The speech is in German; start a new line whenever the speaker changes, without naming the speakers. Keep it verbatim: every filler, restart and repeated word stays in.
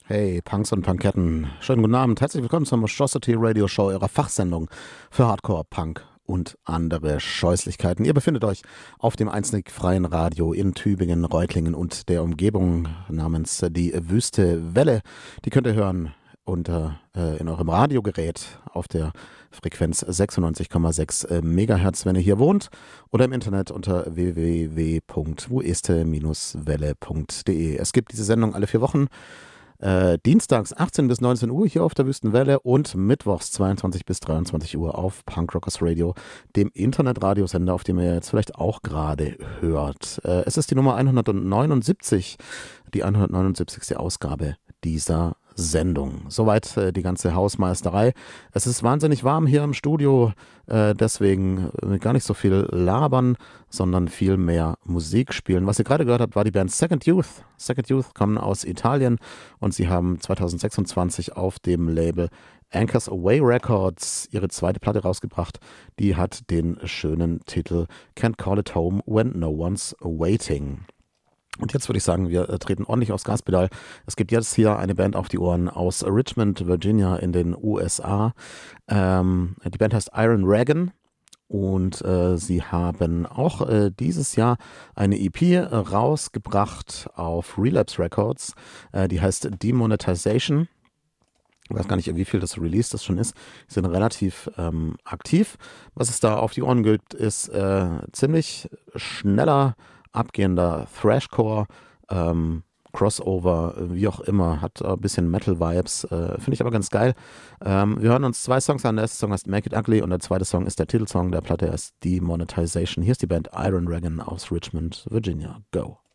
Hey, Punks und Punketten. Schönen guten Abend. Herzlich willkommen zur Monstrosity Radio Show, ihrer Fachsendung für Hardcore, Punk und andere Scheußlichkeiten. Ihr befindet euch auf dem einzig freien Radio in Tübingen, Reutlingen und der Umgebung namens die Wüste Welle. Die könnt ihr hören unter äh, in eurem Radiogerät auf der Frequenz sechsundneunzig Komma sechs äh, Megahertz, wenn ihr hier wohnt, oder im Internet unter w w w punkt wueste welle punkt de. Es gibt diese Sendung alle vier Wochen. Äh, dienstags achtzehn bis neunzehn Uhr hier auf der Wüstenwelle und mittwochs zweiundzwanzig bis dreiundzwanzig Uhr auf Punkrockers Radio, dem Internetradiosender, auf dem ihr jetzt vielleicht auch gerade hört. Äh, es ist die Nummer hundertneunundsiebzig, die hundertneunundsiebzigste Ausgabe dieser Sendung. Soweit äh, die ganze Hausmeisterei. Es ist wahnsinnig warm hier im Studio, äh, deswegen äh, gar nicht so viel labern, sondern viel mehr Musik spielen. Was ihr gerade gehört habt, war die Band Second Youth. Second Youth kommen aus Italien und sie haben zweitausendsechsundzwanzig auf dem Label Anchors Away Records ihre zweite Platte rausgebracht. Die hat den schönen Titel Can't Call It Home When No One's Waiting. Und jetzt würde ich sagen, wir äh, treten ordentlich aufs Gaspedal. Es gibt jetzt hier eine Band auf die Ohren aus Richmond, Virginia in den U S A. Ähm, die Band heißt Iron Reagan und äh, sie haben auch äh, dieses Jahr eine E P äh, rausgebracht auf Relapse Records. Äh, die heißt Demonetization. Ich weiß gar nicht, wie viel das Release das schon ist. Die sind relativ ähm, aktiv. Was es da auf die Ohren gibt, ist äh, ziemlich schneller, abgehender Thrashcore, ähm, Crossover, wie auch immer, hat ein bisschen Metal-Vibes, äh, finde ich aber ganz geil. Ähm, wir hören uns zwei Songs an, der erste Song heißt Make It Ugly und der zweite Song ist der Titelsong der Platte, ist Demonetization. Hier ist die Band Iron Reagan aus Richmond, Virginia. Go!